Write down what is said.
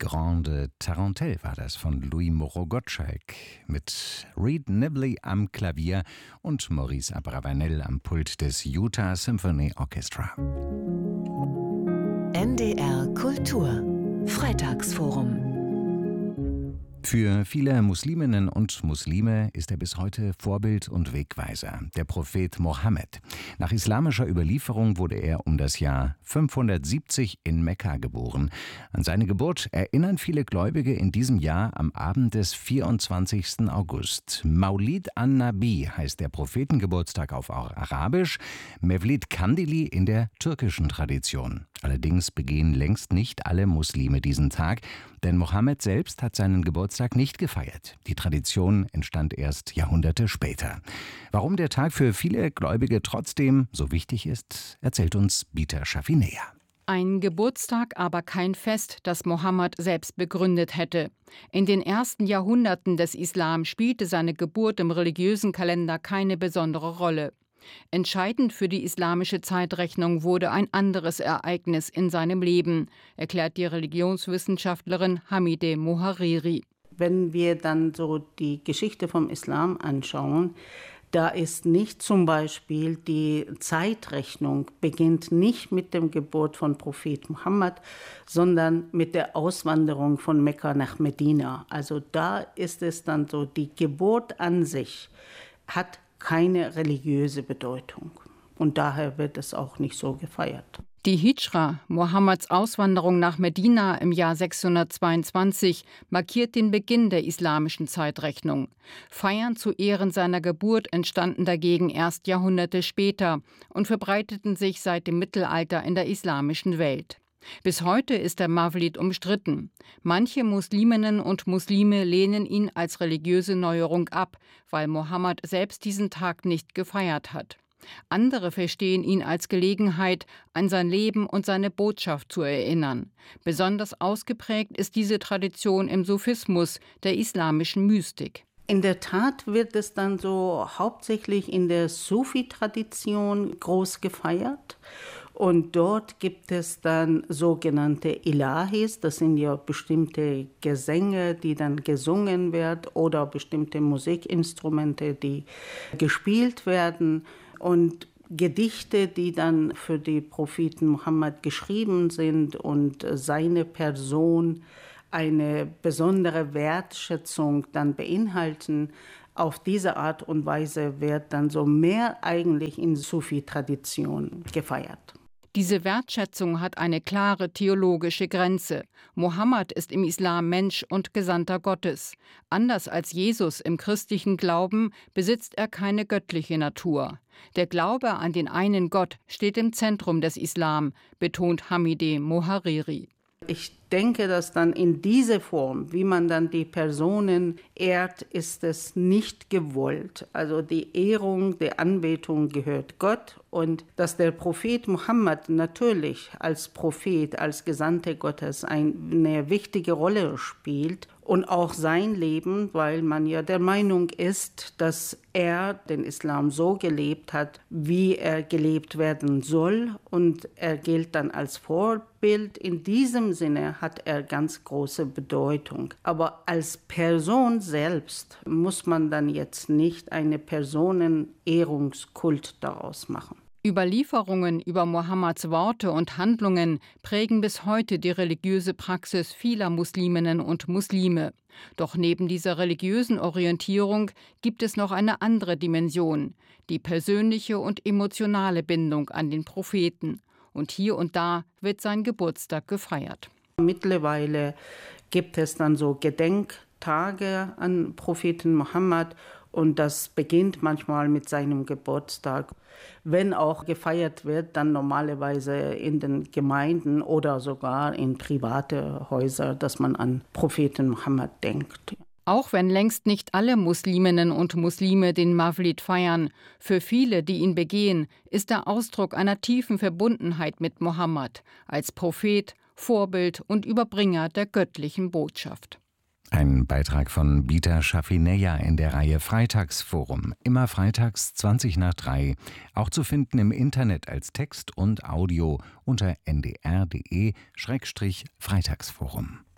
Grande Tarentelle war das von Louis Moreau Gottschalk mit Reed Nibley am Klavier und Maurice Abravanel am Pult des Utah Symphony Orchestra. NDR Kultur Freitagsforum. Für viele Musliminnen und Muslime ist er bis heute Vorbild und Wegweiser, der Prophet Mohammed. Nach islamischer Überlieferung wurde er um das Jahr 570 in Mekka geboren. An seine Geburt erinnern viele Gläubige in diesem Jahr am Abend des 24. August. Maulid an-Nabi heißt der Prophetengeburtstag auf Arabisch, Mevlid Kandili in der türkischen Tradition. Allerdings begehen längst nicht alle Muslime diesen Tag, denn Mohammed selbst hat seinen Geburtstag nicht gefeiert. Die Tradition entstand erst Jahrhunderte später. Warum der Tag für viele Gläubige trotzdem so wichtig ist, erzählt uns Bita Schafinea. Ein Geburtstag, aber kein Fest, das Mohammed selbst begründet hätte. In den ersten Jahrhunderten des Islam spielte seine Geburt im religiösen Kalender keine besondere Rolle. Entscheidend für die islamische Zeitrechnung wurde ein anderes Ereignis in seinem Leben, erklärt die Religionswissenschaftlerin Hamideh Mohariri. Wenn wir dann so die Geschichte vom Islam anschauen, da ist nicht zum Beispiel die Zeitrechnung beginnt nicht mit der Geburt von Prophet Mohammed, sondern mit der Auswanderung von Mekka nach Medina. Also da ist es dann so, die Geburt an sich hat keine religiöse Bedeutung. Und daher wird es auch nicht so gefeiert. Die Hijra, Mohammeds Auswanderung nach Medina im Jahr 622, markiert den Beginn der islamischen Zeitrechnung. Feiern zu Ehren seiner Geburt entstanden dagegen erst Jahrhunderte später und verbreiteten sich seit dem Mittelalter in der islamischen Welt. Bis heute ist der Mawlid umstritten. Manche Musliminnen und Muslime lehnen ihn als religiöse Neuerung ab, weil Mohammed selbst diesen Tag nicht gefeiert hat. Andere verstehen ihn als Gelegenheit, an sein Leben und seine Botschaft zu erinnern. Besonders ausgeprägt ist diese Tradition im Sufismus, der islamischen Mystik. In der Tat wird es dann so hauptsächlich in der Sufi-Tradition groß gefeiert. Und dort gibt es dann sogenannte Ilahis, das sind ja bestimmte Gesänge, die dann gesungen werden oder bestimmte Musikinstrumente, die gespielt werden und Gedichte, die dann für die Propheten Mohammed geschrieben sind und seine Person eine besondere Wertschätzung dann beinhalten. Auf diese Art und Weise wird dann so mehr eigentlich in Sufi-Tradition gefeiert. Diese Wertschätzung hat eine klare theologische Grenze. Mohammed ist im Islam Mensch und Gesandter Gottes. Anders als Jesus im christlichen Glauben besitzt er keine göttliche Natur. Der Glaube an den einen Gott steht im Zentrum des Islam, betont Hamideh Mohariri. Ich denke, dass dann in dieser Form, wie man dann die Personen ehrt, ist es nicht gewollt. Also die Ehrung, die Anbetung gehört Gott und dass der Prophet Mohammed natürlich als Prophet, als Gesandter Gottes eine wichtige Rolle spielt und auch sein Leben, weil man ja der Meinung ist, dass er den Islam so gelebt hat, wie er gelebt werden soll und er gilt dann als Vorbild. In diesem Sinne hat er ganz große Bedeutung. Aber als Person selbst muss man dann jetzt nicht eine Personenehrungskult daraus machen. Überlieferungen über Mohammeds Worte und Handlungen prägen bis heute die religiöse Praxis vieler Musliminnen und Muslime. Doch neben dieser religiösen Orientierung gibt es noch eine andere Dimension, die persönliche und emotionale Bindung an den Propheten. Und hier und da wird sein Geburtstag gefeiert. Mittlerweile gibt es dann so Gedenktage an Propheten Mohammed und das beginnt manchmal mit seinem Geburtstag. Wenn auch gefeiert wird, dann normalerweise in den Gemeinden oder sogar in private Häuser, dass man an Propheten Mohammed denkt. Auch wenn längst nicht alle Musliminnen und Muslime den Mawlid feiern, für viele, die ihn begehen, ist er Ausdruck einer tiefen Verbundenheit mit Mohammed als Prophet, Vorbild und Überbringer der göttlichen Botschaft. Ein Beitrag von Bita Schafinea in der Reihe Freitagsforum. Immer freitags 2:20, auch zu finden im Internet als Text und Audio unter ndr.de/Freitagsforum.